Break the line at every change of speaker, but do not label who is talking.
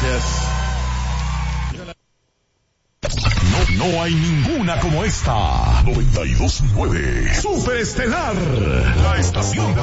No hay ninguna como esta. 92.9 Superestelar, la estación de